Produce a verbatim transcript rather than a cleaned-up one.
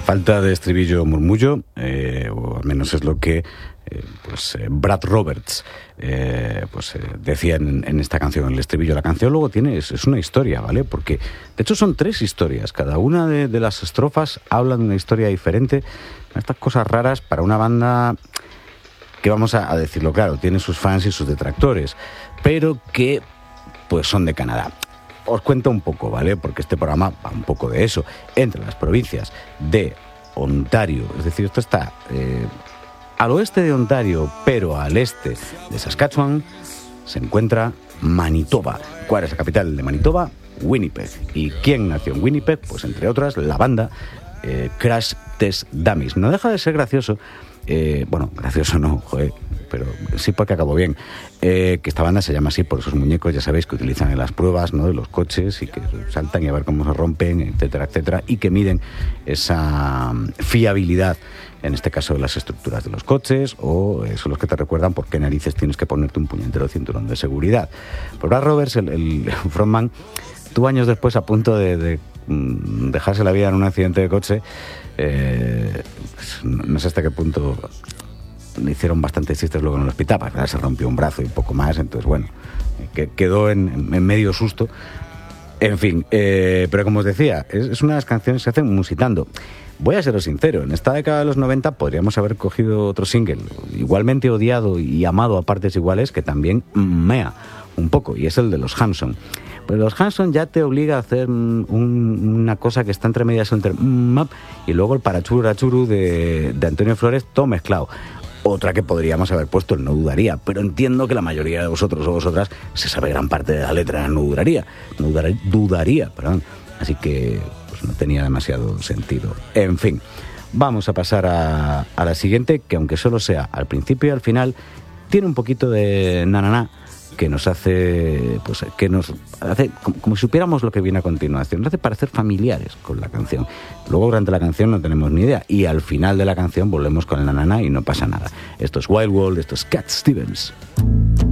falta de estribillo murmullo, eh, o al menos es lo que eh, pues, eh, Brad Roberts eh, pues, eh, decía en, en esta canción. El estribillo, la canción luego tiene, es, es una historia, ¿vale? Porque de hecho son tres historias, cada una de, de las estrofas habla de una historia diferente. Estas cosas raras para una banda que, vamos a, a decirlo claro, tiene sus fans y sus detractores, pero que pues son de Canadá. Os cuento un poco, ¿vale? Porque este programa va un poco de eso. Entre las provincias de Ontario, es decir, esto está eh, al oeste de Ontario, pero al este de Saskatchewan, se encuentra Manitoba. ¿Cuál es la capital de Manitoba? Winnipeg. ¿Y quién nació en Winnipeg? Pues entre otras, la banda eh, Crash Test Dummies. No deja de ser gracioso. Eh, bueno, gracioso no, joder, pero sí porque acabó bien, eh, que esta banda se llama así por esos muñecos, ya sabéis, que utilizan en las pruebas, ¿no?, de los coches y que saltan y a ver cómo se rompen, etcétera, etcétera, y que miden esa fiabilidad, en este caso de las estructuras de los coches, o eh, son los que te recuerdan por qué narices tienes que ponerte un puñetero cinturón de seguridad. Pues Brad Roberts, el, el frontman, tuvo años después a punto de, de mm, dejarse la vida en un accidente de coche. Eh, pues no sé hasta qué punto le hicieron bastantes chistes luego en el hospital, para se rompió un brazo y un poco más, entonces bueno, que, quedó en, en medio susto. En fin, eh, pero como os decía, es, es una de las canciones que se hacen musitando. Voy a seros sincero, en esta década de los noventa podríamos haber cogido otro single igualmente odiado y amado a partes iguales, que también mea un poco, y es el de los Hanson. Pero los Hanson ya te obliga a hacer un, una cosa que está entre medias entre map y luego el parachurachuru de, de Antonio Flores, todo mezclado. Otra que podríamos haber puesto el No Dudaría, pero entiendo que la mayoría de vosotros o vosotras se sabe gran parte de la letra No Dudaría, no dudaría, dudaría, perdón. Así que pues no tenía demasiado sentido. En fin, vamos a pasar a, a la siguiente, que aunque solo sea al principio y al final, tiene un poquito de na-na-na, que nos hace, pues, que nos hace como, como si supiéramos lo que viene a continuación, nos hace parecer familiares con la canción. Luego durante la canción no tenemos ni idea, y al final de la canción volvemos con el nanana y no pasa nada. Esto es Wild World, esto es Cat Stevens.